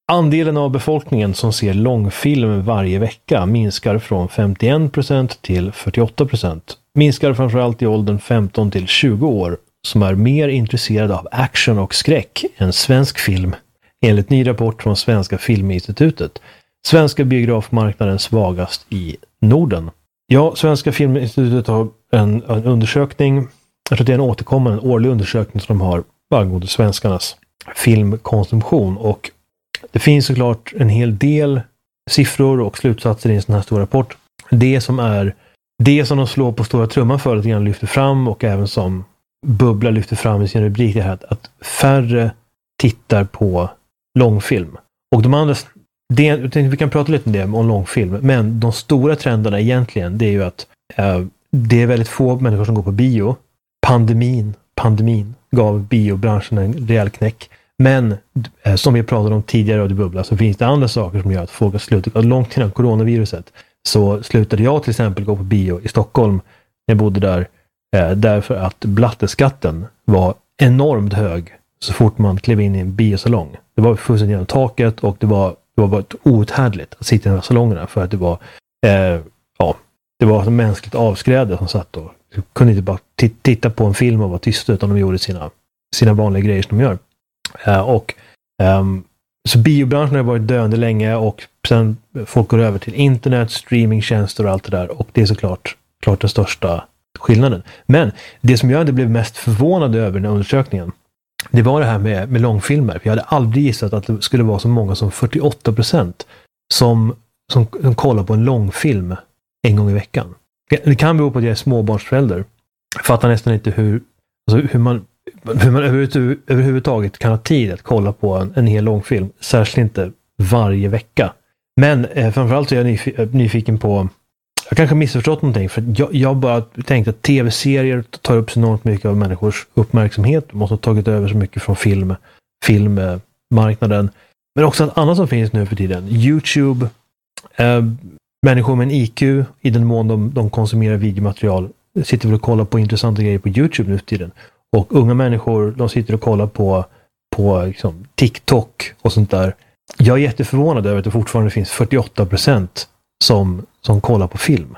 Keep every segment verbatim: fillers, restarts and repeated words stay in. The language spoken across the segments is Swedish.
Andelen av befolkningen som ser långfilm varje vecka minskar från femtioen procent till fyrtioåtta procent. Minskar framförallt i åldern femton till tjugo år, som är mer intresserade av action och skräck än svensk film, enligt ny rapport från Svenska Filminstitutet. Svenska biografmarknaden svagast i Norden. Ja, Svenska Filminstitutet har en, en undersökning, jag tror det är en återkommande en årlig undersökning som de har angående svenskarnas filmkonsumtion, och det finns såklart en hel del siffror och slutsatser i en sån här stor rapport. Det som är det som de slår på stora trumman för att grann lyfter fram, och även som Bubbla lyfter fram i sin rubrik, är att, att färre tittar på långfilm. Och de andra, det, jag tänkte vi kan prata lite om det, om långfilm, men de stora trenderna egentligen, det är ju att eh, det är väldigt få människor som går på bio. Pandemin, pandemin gav biobranschen en rejäl knäck. Men eh, som vi pratade om tidigare av det Bubbla, så finns det andra saker som gör att folk har slutat. Långt innan coronaviruset så slutade jag till exempel gå på bio i Stockholm när jag bodde där, eh, därför att blatteskatten var enormt hög så fort man klev in i en biosalong. Det var fullständigt genom taket, och det var, det var bara outhärdligt att sitta i de här salongerna, för att det var eh, ja, det var som mänskligt avskräde som satt och kunde inte bara t- titta på en film och vara tysta, utan de gjorde sina, sina vanliga grejer som de gör. Uh, och um, så biobranschen har varit döende länge, och sen folk går över till internet, streamingtjänster och allt det där, och det är såklart klart den största skillnaden. Men det som jag hade blivit mest förvånad över i den undersökningen, det var det här med, med långfilmer. För jag hade aldrig gissat att det skulle vara så många som fyrtioåtta procent som, som, som kollar på en långfilm en gång i veckan. Det kan bero på att jag är småbarnsförälder. Jag fattar nästan inte hur, alltså hur man hur man överhuvud, överhuvudtaget kan ha tid att kolla på en, en hel långfilm, särskilt inte varje vecka. Men eh, framförallt så är jag nyf- nyfiken på, jag kanske missförstått någonting, för jag, jag bara tänkte att tv-serier tar upp så enormt mycket av människors uppmärksamhet, måste ha tagit över så mycket från film, filmmarknaden. Men också att annat som finns nu för tiden, YouTube, eh, människor med en I Q, i den mån de, de konsumerar videomaterial, sitter väl och kollar på intressanta grejer på YouTube nu för tiden. Och unga människor, de sitter och kollar på, på liksom, TikTok och sånt där. Jag är jätteförvånad över att det fortfarande finns fyrtioåtta procent som, som kollar på film.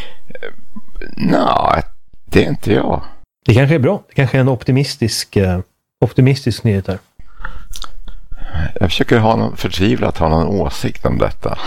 Nej, det är inte jag. Det kanske är bra. Det kanske är en optimistisk, eh, optimistisk nyhet där. Jag försöker ha någon förtvivlat ha någon åsikt om detta.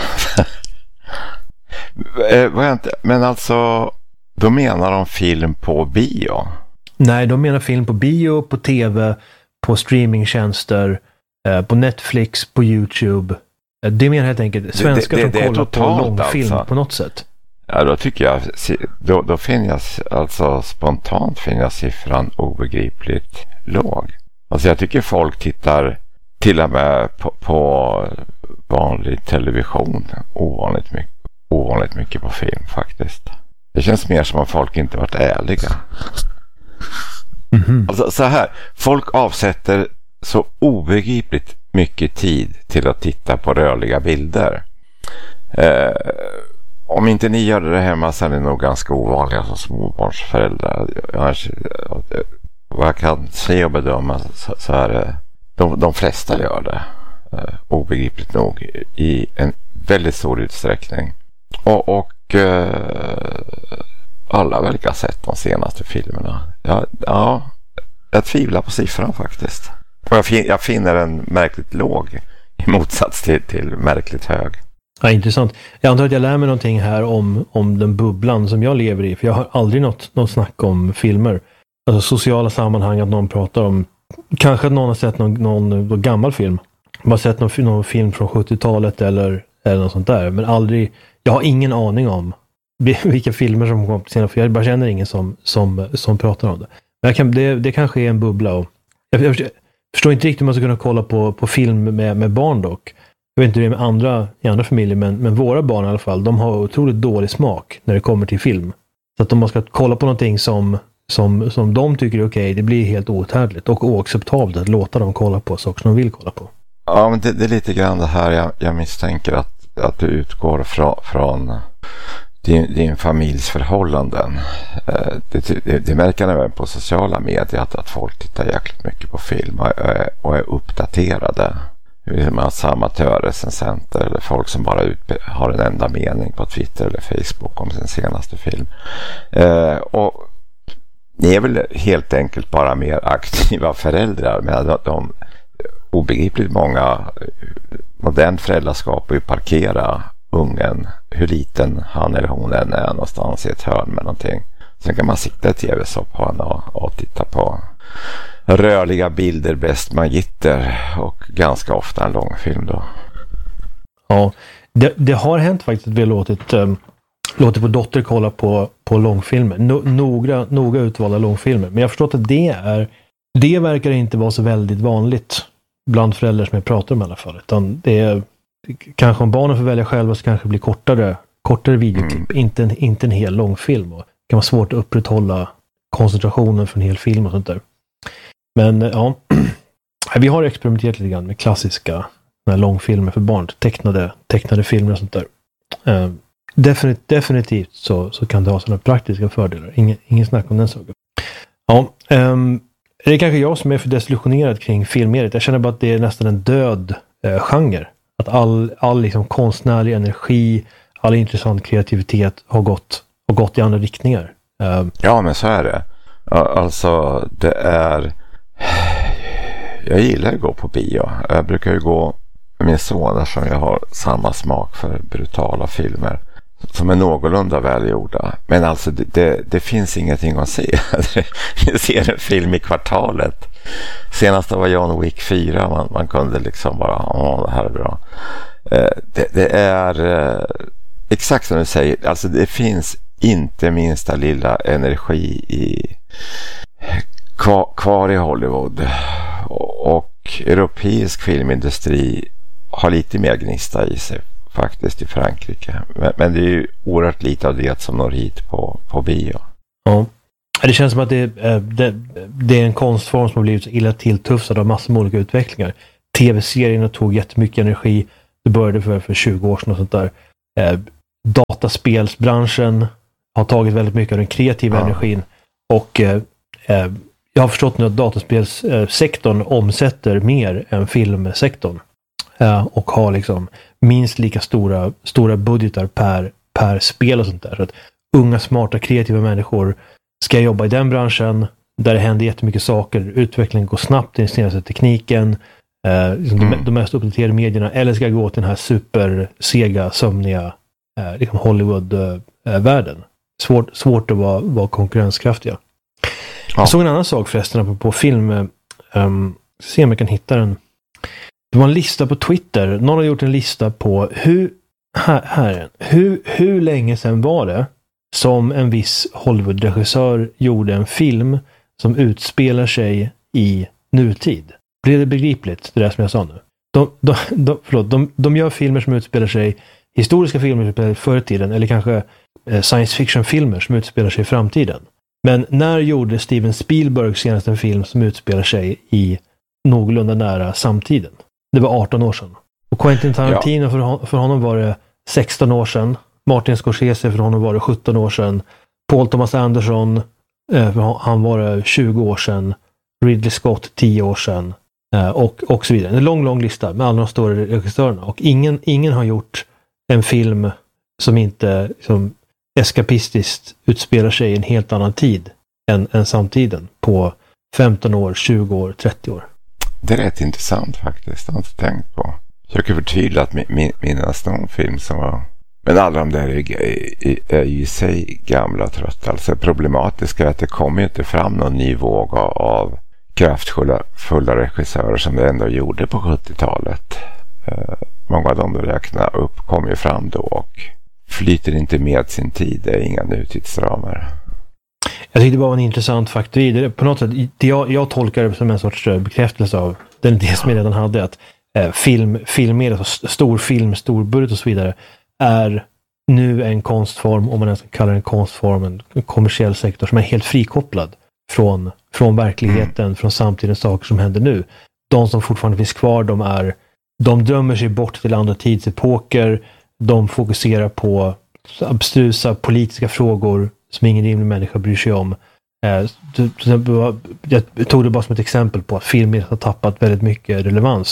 Men alltså, då menar de film på bio? Nej, de menar film på bio, på tv, på streamingtjänster, eh, på Netflix, på YouTube. Eh, det menar helt enkelt svenskar det, det, som det kollar totalt, på långfilm alltså. På något sätt. Ja, då tycker jag, då, då finner jag, alltså spontant finner jag siffran obegripligt låg. Alltså jag tycker folk tittar till och med på, på vanlig television ovanligt mycket, ovanligt mycket på film faktiskt. Det känns mer som att folk inte varit ärliga. Mm-hmm. Alltså så här, folk avsätter så obegripligt mycket tid till att titta på rörliga bilder. Eh, om inte ni gör det hemma så är ni nog ganska ovanliga som småbarnsföräldrar. Jag, vad jag kan se och bedöma så, så är det, de, de flesta gör det eh, obegripligt nog i en väldigt stor utsträckning. Och, och eh, alla verkar ha sett de senaste filmerna. Ja, ja, jag tvivlar på siffran faktiskt. Och jag, fin- jag finner den märkligt låg i motsats till, till märkligt hög. Ja, intressant. Jag antar att jag lär mig någonting här om, om den bubblan som jag lever i. För jag har aldrig något, något snack om filmer. Alltså sociala sammanhang, att någon pratar om, kanske att någon har sett någon, någon, någon gammal film. Man har sett någon, någon film från sjuttiotalet eller, eller något sånt där. Men aldrig, jag har ingen aning om vilka filmer som kommer senare, för jag bara känner ingen som, som, som pratar om det. Men jag kan, det, det kanske är en bubbla. Och jag, jag, jag förstår inte riktigt hur man ska kunna kolla på, på film med, med barn dock. Jag vet inte hur det är med andra, i andra familjer, men, men våra barn i alla fall, de har otroligt dålig smak när det kommer till film. Så att om man ska kolla på någonting som, som, som de tycker är okej, det blir helt outhärdligt och oacceptabelt att låta dem kolla på saker som de vill kolla på. Ja, men det, det är lite grann det här jag, jag misstänker att, att du utgår från, från din, din familjs förhållanden. Det, det, det märker jag även på sociala medier att, att folk tittar jäkligt mycket på film och är, och är uppdaterade. en massa amatörrecensenter eller folk som bara ut, har en enda mening på Twitter eller Facebook om sin senaste film. Eh, och ni är väl helt enkelt bara mer aktiva föräldrar, men de, de obegripligt många modern föräldraskap och ju parkera ungen hur liten han eller hon än är någonstans i ett hörn med någonting. Sen kan man sitta i tv-soffan och, och titta på rörliga bilder, bäst man gitter, och ganska ofta en långfilm då. Ja, det, det har hänt faktiskt att vi har låtit, um, låtit vår dotter kolla på, på långfilmer. No, noga, noga utvalda långfilmer. Men jag har förstått att det är det verkar inte vara så väldigt vanligt bland föräldrar som jag pratar med i alla fall. Utan det är kanske om barnen får välja själva så kanske det blir kortare, kortare videoklipp. Mm. Inte, en, inte en hel långfilm. Och det kan vara svårt att upprätthålla koncentrationen för en hel film och sånt där. Men ja, vi har experimenterat lite grann med klassiska långfilmer för barn, tecknade, tecknade filmer och sånt där. Uh, definit, definitivt så, så kan det ha sådana praktiska fördelar. Ingen, ingen snack om den saken. Ja, um, det är kanske jag som är för desillusionerad kring filmmediet. Jag känner bara att det är nästan en död uh, genre. Att all, all liksom konstnärlig energi, all intressant kreativitet har gått, har gått i andra riktningar. Uh, ja, men så är det. Alltså, det är... Jag gillar att gå på bio. Jag brukar ju gå med min son eftersom jag har samma smak för brutala filmer som är någorlunda välgjorda. Men alltså det, det, det finns ingenting att se. Vi ser en film i kvartalet. Senast var John Wick fyra. Man, man kunde liksom bara, åh, det här är bra. Det, det är exakt som du säger. Alltså det finns inte minsta lilla energi i kvar, kvar i Hollywood. Och europeisk filmindustri har lite mer gnista i sig faktiskt i Frankrike. Men, men det är ju oerhört lite av det som når hit på, på bio. Ja, det känns som att det, det, det är en konstform som har blivit så illa tilltufsad av massor med olika utvecklingar. Tv-serierna tog jättemycket energi. Det började för, för tjugo år sedan och sånt där. Eh, dataspelsbranschen har tagit väldigt mycket av den kreativa ja. energin. Och eh, eh, jag har förstått nu att dataspelssektorn omsätter mer än filmsektorn. Uh, och har liksom minst lika stora, stora budgetar per, per spel och sånt där. Så att unga, smarta, kreativa människor ska jobba i den branschen där det händer jättemycket saker. Utvecklingen går snabbt i den senaste tekniken. Uh, liksom mm. de, de mest uppdaterade medierna. Eller ska gå till den här supersega, sömniga uh, liksom Hollywood-världen. Uh, svårt, svårt att vara, vara konkurrenskraftiga. Ja. Jag såg en annan sak förresten på, på film. Um, se om jag kan hitta den. Det var en lista på Twitter. Någon har gjort en lista på hur, här, här är den. Hur, hur länge sedan var det som en viss Hollywood-regissör gjorde en film som utspelar sig i nutid. Blir det begripligt, det där som jag sa nu? De, de, de, förlåt, de, de gör filmer som utspelar sig, historiska filmer som utspelar sig förr i tiden, eller kanske eh, science fiction-filmer som utspelar sig i framtiden. Men när gjorde Steven Spielberg senast en film som utspelar sig i någorlunda nära samtiden? Det var arton år sedan. Och Quentin Tarantino, ja. för, hon, för honom var det sexton år sedan. Martin Scorsese, för honom var det sjutton år sedan. Paul Thomas Anderson, eh, för han var det tjugo år sedan. Ridley Scott, tio år sedan. Eh, och, och så vidare. En lång, lång lista med alla de stora regissörerna. Och ingen, ingen har gjort en film som inte som eskapistiskt utspelar sig i en helt annan tid än, än samtiden. På femton år, tjugo år, trettio år. Det är rätt intressant faktiskt. Jag har inte tänkt på. Jag försöker förtydliga att min, minnas någon film som var... Men alla de där är, är, är ju i sig gamla och trötta. Alltså problematiska är att det kommer ju inte fram någon ny våg av kraftfulla fulla regissörer som det ändå gjorde på sjuttiotalet. Uh, många av dem du räknar upp kommer ju fram då och flyter inte med sin tid. Det är inga nutidsramar. Jag tyckte det var en intressant faktor i det. På något sätt, det jag, jag tolkar det som en sorts bekräftelse av den idé som jag redan hade, att eh, film, filmmediet, alltså stor film, stor budget och så vidare, är nu en konstform, om man ens kallar en konstform, en kommersiell sektor som är helt frikopplad från, från verkligheten, mm. från samtidens saker som händer nu. De som fortfarande finns kvar, de är de drömmer sig bort till andra tidsepoker, de fokuserar på abstrusa politiska frågor som ingen rimlig människa bryr sig om. Jag tog det bara som ett exempel på att filmen har tappat väldigt mycket relevans.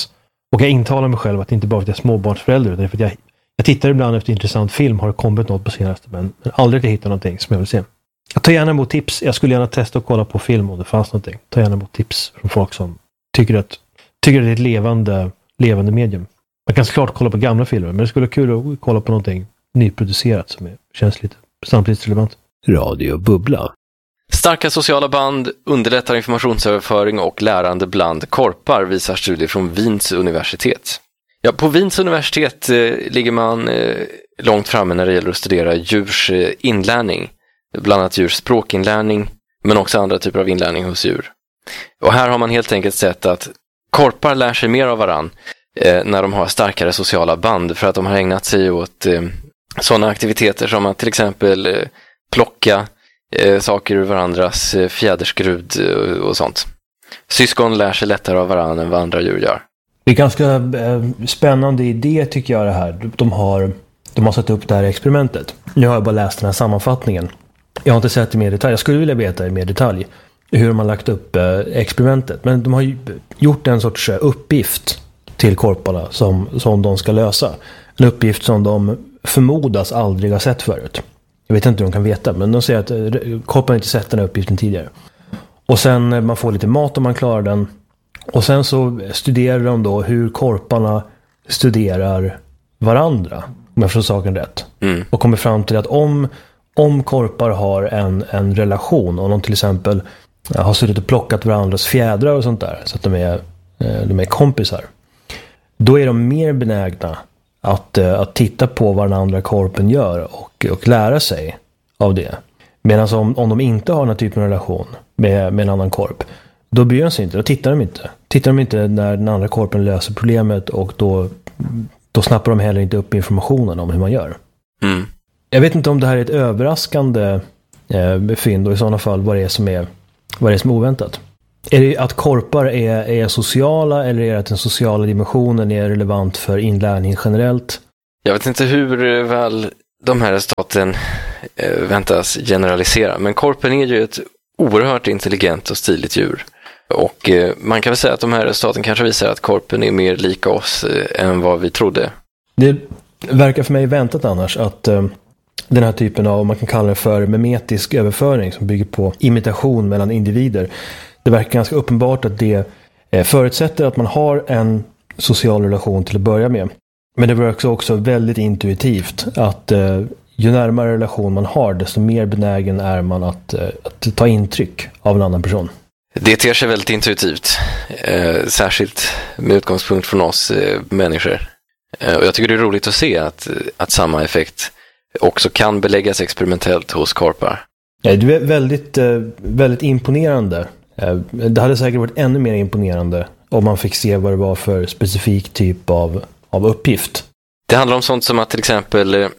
Och jag intalar mig själv att det inte bara är för att jag är småbarnsförälder, utan för att jag, jag tittar ibland efter intressant film, har det kommit något på senaste, men, men aldrig att jag hittar någonting som jag vill se. Jag tar gärna emot tips. Jag skulle gärna testa att kolla på film om det fanns någonting. Ta gärna emot tips från folk som tycker att, tycker att det är ett levande, levande medium. Man kan såklart kolla på gamla filmer, men det skulle vara kul att kolla på någonting nyproducerat som är, känns lite samtidsrelevant. Radio Bubbla. Starka sociala band underlättar informationsöverföring och lärande bland korpar, visar studier från Wiens universitet. Ja, på Wiens universitet eh, ligger man eh, långt framme när det gäller att studera djurs eh, inlärning. Bland annat djurs språkinlärning, men också andra typer av inlärning hos djur. Och här har man helt enkelt sett att korpar lär sig mer av varann eh, när de har starkare sociala band, för att de har ägnat sig åt eh, sådana aktiviteter som att till exempel eh, plocka eh, saker ur varandras eh, fjäderskrud eh, och sånt. Syskon lär sig lättare av varann än vad andra djur gör. Det är ganska eh, spännande idé tycker jag det här. De har, de har satt upp det här experimentet. Nu har jag bara läst den här sammanfattningen. Jag har inte sett det mer i detalj. Jag skulle vilja veta i mer detalj hur de har lagt upp eh, experimentet. Men de har ju gjort en sorts uppgift till korparna som, som de ska lösa. En uppgift som de förmodas aldrig har sett förut. Jag vet inte hur de kan veta, men de säger att eh, korparna inte sett den här uppgiften tidigare. Och sen eh, man får lite mat om man klarar den. Och sen så studerar de då hur korparna studerar varandra, om jag förstår saken rätt. Mm. Och kommer fram till att om, om korpar har en, en relation, och de till exempel ja, har suttit och plockat varandras fjädrar och sånt där, så att de är, de är kompisar, då är de mer benägna att, att titta på vad den andra korpen gör och, och lära sig av det. Medan om, om de inte har den här typen av relation med, med en annan korp, då bryr de sig inte, då tittar de inte. Tittar de inte när den andra korpen löser problemet, och då, då snappar de heller inte upp informationen om hur man gör. Mm. Jag vet inte om det här är ett överraskande eh, fynd, och i sådana fall vad det är som är, vad det är som är oväntat. Är det att korpar är, är sociala, eller är det att den sociala dimensionen är relevant för inlärning generellt? Jag vet inte hur väl de här resultaten eh, väntas generalisera, men korpen är ju ett oerhört intelligent och stiligt djur. Och eh, man kan väl säga att de här resultaten kanske visar att korpen är mer lika oss eh, än vad vi trodde. Det verkar för mig väntat annars att eh, den här typen av, man kan kalla det för memetisk överföring som bygger på imitation mellan individer. Det verkar ganska uppenbart att det eh, förutsätter att man har en social relation till att börja med. Men det verkar också väldigt intuitivt att eh, ju närmare relation man har, desto mer benägen är man att, eh, att ta intryck av en annan person. Det ter sig väldigt intuitivt, eh, särskilt med utgångspunkt från oss eh, människor. Eh, och jag tycker det är roligt att se att, att samma effekt också kan beläggas experimentellt hos korpar. Ja, det är väldigt, eh, väldigt imponerande. Eh, det hade säkert varit ännu mer imponerande om man fick se vad det var för specifik typ av, av uppgift. Det handlar om sånt som att till exempel eh,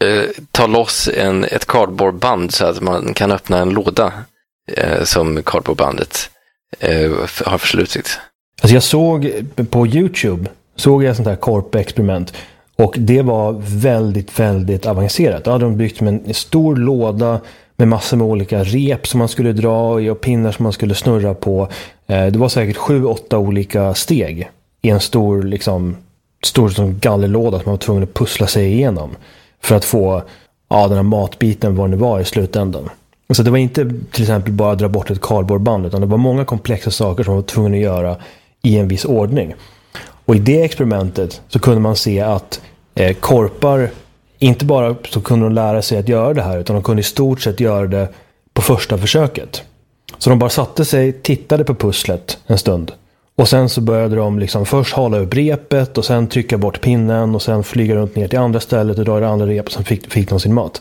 ta loss en, ett cardboardband så att man kan öppna en låda eh, som cardboardbandet eh, har förslutit. Alltså jag såg på YouTube såg jag sånt här korpexperiment, och det var väldigt, väldigt avancerat. Då hade de byggt med en stor låda med massor med olika rep som man skulle dra i och pinnar som man skulle snurra på. Eh, det var säkert sju, åtta olika steg i en stor, liksom, stor som gallerlåda som man var tvungen att pussla sig igenom för att få ja, den här matbiten vad det var i slutändan. Så det var inte till exempel bara att dra bort ett cardboardband, utan det var många komplexa saker som man var tvungen att göra i en viss ordning. Och i det experimentet så kunde man se att eh, korpar inte bara så kunde de lära sig att göra det här, utan de kunde i stort sett göra det på första försöket. Så de bara satte sig, tittade på pusslet en stund. Och sen så började de liksom först hålla upp repet och sen trycka bort pinnen och sen flyga runt ner till andra stället och dra i det andra repet och sen fick, fick de sin mat.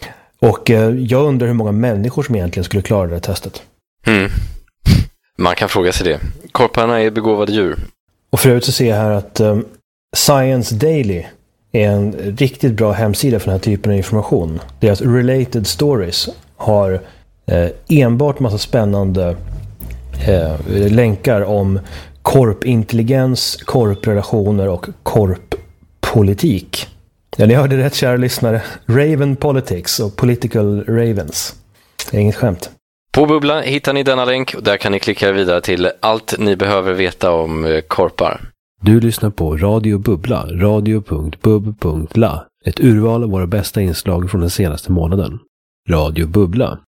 Och eh, jag undrar hur många människor som egentligen skulle klara det här testet. Mm. Man kan fråga sig det. Korparna är begåvade djur. Och för övrigt så ser jag här att eh, Science Daily är en riktigt bra hemsida för den här typen av information. Deras Related Stories har eh, enbart massa spännande eh, länkar om korpintelligens, korprelationer och korppolitik. Ja, ni hörde rätt, kära lyssnare. Raven Politics och Political Ravens. Det är inget skämt. På Bubbla hittar ni denna länk och där kan ni klicka vidare till allt ni behöver veta om korpar. Du lyssnar på Radio Bubbla, radio punkt bub punkt la. Ett urval av våra bästa inslag från den senaste månaden. Radio Bubbla.